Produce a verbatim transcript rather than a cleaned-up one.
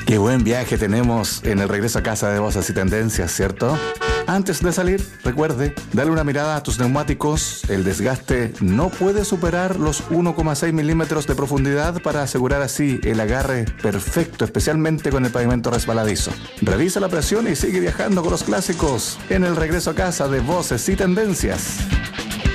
Qué buen viaje tenemos en el regreso a casa de Voces y Tendencias, ¿cierto? Antes de salir, recuerde, dale una mirada a tus neumáticos. El desgaste no puede superar los uno coma seis milímetros de profundidad para asegurar así el agarre perfecto, especialmente con el pavimento resbaladizo. Revisa la presión y sigue viajando con los clásicos en el regreso a casa de Voces y Tendencias.